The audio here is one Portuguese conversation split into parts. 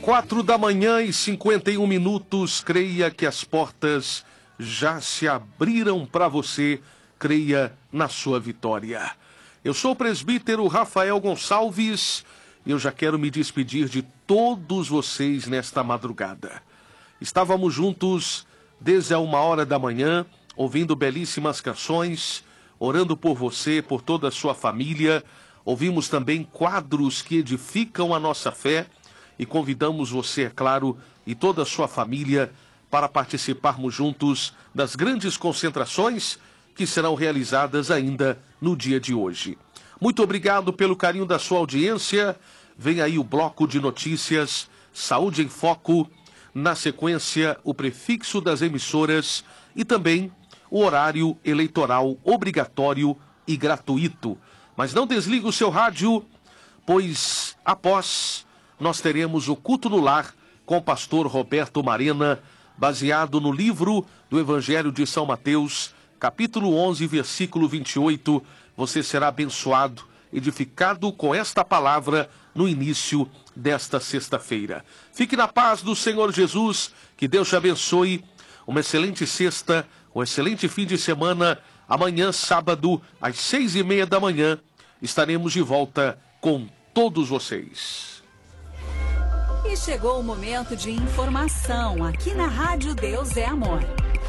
4h51. Creia que as portas já se abriram para você. Creia na sua vitória. Eu sou o presbítero Rafael Gonçalves e eu já quero me despedir de todos vocês nesta madrugada. Estávamos juntos desde a 1h da manhã, ouvindo belíssimas canções, orando por você, por toda a sua família. Ouvimos também quadros que edificam a nossa fé e convidamos você, é claro, e toda a sua família para participarmos juntos das grandes concentrações que serão realizadas ainda no dia de hoje. Muito obrigado pelo carinho da sua audiência. Vem aí o bloco de notícias, Saúde em Foco, na sequência o prefixo das emissoras e também o horário eleitoral obrigatório e gratuito. Mas não desligue o seu rádio, pois após nós teremos o Culto no Lar com o pastor Roberto Marena, baseado no livro do Evangelho de São Mateus, capítulo 11, versículo 28. Você será abençoado, edificado com esta palavra no início desta sexta-feira. Fique na paz do Senhor Jesus, que Deus te abençoe. Uma excelente sexta, um excelente fim de semana. Amanhã, sábado, às 6h30 da manhã, estaremos de volta com todos vocês. E chegou o momento de informação aqui na Rádio Deus é Amor.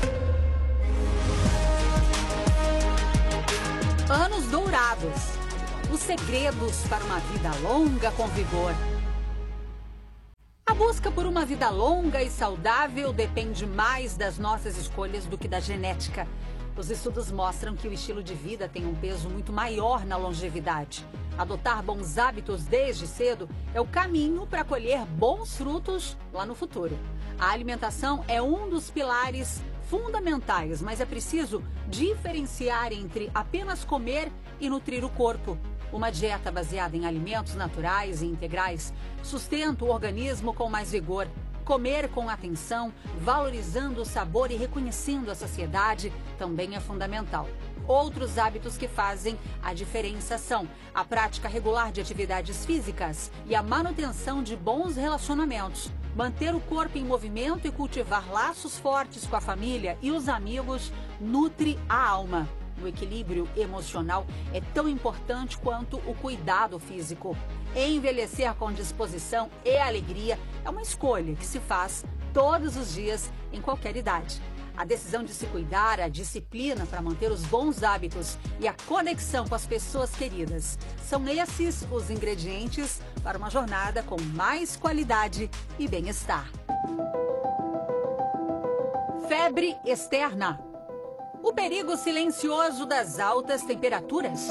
Anos dourados. Os segredos para uma vida longa com vigor. A busca por uma vida longa e saudável depende mais das nossas escolhas do que da genética. Os estudos mostram que o estilo de vida tem um peso muito maior na longevidade. Adotar bons hábitos desde cedo é o caminho para colher bons frutos lá no futuro. A alimentação é um dos pilares fundamentais, mas é preciso diferenciar entre apenas comer e nutrir o corpo. Uma dieta baseada em alimentos naturais e integrais sustenta o organismo com mais vigor. Comer com atenção, valorizando o sabor e reconhecendo a saciedade também é fundamental. Outros hábitos que fazem a diferença são a prática regular de atividades físicas e a manutenção de bons relacionamentos. Manter o corpo em movimento e cultivar laços fortes com a família e os amigos nutre a alma. O equilíbrio emocional é tão importante quanto o cuidado físico. Envelhecer com disposição e alegria é uma escolha que se faz todos os dias, em qualquer idade. A decisão de se cuidar, a disciplina para manter os bons hábitos e a conexão com as pessoas queridas são esses os ingredientes para uma jornada com mais qualidade e bem-estar. Febre externa. O perigo silencioso das altas temperaturas.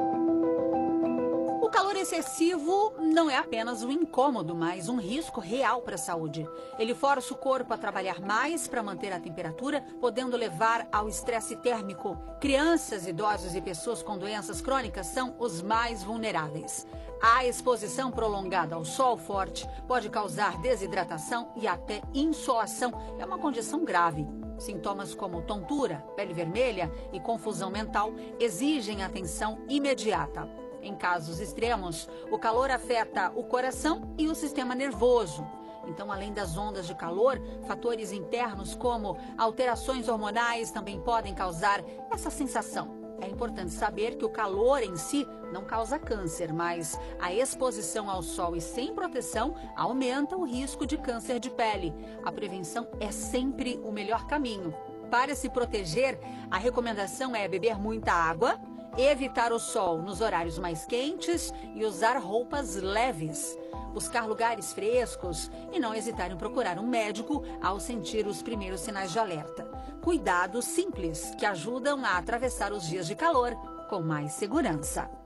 O calor excessivo não é apenas um incômodo, mas um risco real para a saúde. Ele força o corpo a trabalhar mais para manter a temperatura, podendo levar ao estresse térmico. Crianças, idosos e pessoas com doenças crônicas são os mais vulneráveis. A exposição prolongada ao sol forte pode causar desidratação e até insolação. É uma condição grave. Sintomas como tontura, pele vermelha e confusão mental exigem atenção imediata. Em casos extremos, o calor afeta o coração e o sistema nervoso. Então, além das ondas de calor, fatores internos como alterações hormonais também podem causar essa sensação. É importante saber que o calor em si não causa câncer, mas a exposição ao sol e sem proteção aumenta o risco de câncer de pele. A prevenção é sempre o melhor caminho. Para se proteger, a recomendação é beber muita água, evitar o sol nos horários mais quentes e usar roupas leves. Buscar lugares frescos e não hesitar em procurar um médico ao sentir os primeiros sinais de alerta. Cuidados simples que ajudam a atravessar os dias de calor com mais segurança.